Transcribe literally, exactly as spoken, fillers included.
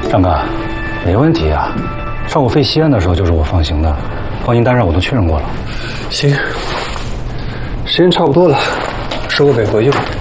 张哥，没问题啊。上午飞西安的时候就是我放行的，放行单上我都确认过了。 行，时间差不多了，收个尾回去吧。